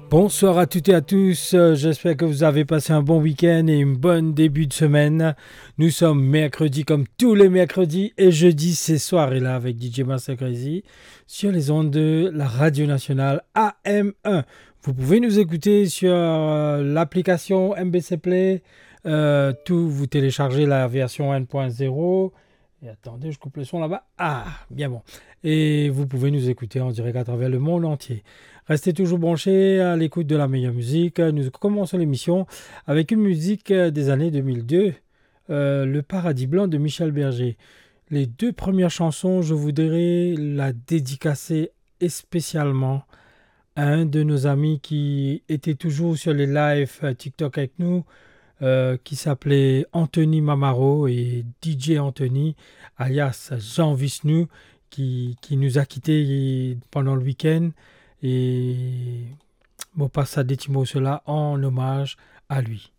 Bonsoir à toutes et à tous, j'espère que vous avez passé un bon week-end et une bonne début de semaine. Nous sommes mercredi comme tous les mercredis et jeudi ces soirées-là avec DJ Master Crazy sur les ondes de la radio nationale AM1. Vous pouvez nous écouter sur l'application MBC Play, vous téléchargez la version 1.0. Et attendez, je coupe le son là-bas. Ah, bien bon. Et vous pouvez nous écouter en direct à travers le monde entier. Restez toujours branchés à l'écoute de la meilleure musique. Nous commençons l'émission avec une musique des années 2002, Le Paradis Blanc de Michel Berger. Les deux premières chansons, je voudrais la dédicacer spécialement à un de nos amis qui était toujours sur les lives TikTok avec nous, qui s'appelait Anthony Mamaro et DJ Anthony, alias Jean Vishnu, qui nous a quittés pendant le week-end. Et on passe à des petits mots cela en hommage à lui.